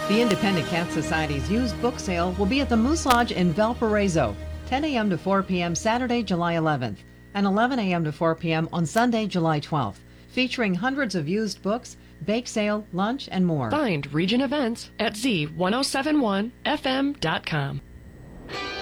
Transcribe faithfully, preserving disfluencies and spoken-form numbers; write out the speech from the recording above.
The Independent Cat Society's used book sale will be at the Moose Lodge in Valparaiso, ten a.m. to four p.m. Saturday, July eleventh, and eleven a.m. to four p.m. on Sunday, July twelfth, featuring hundreds of used books, bake sale, lunch, and more. Find Region Events at z ten seventy-one f m dot com.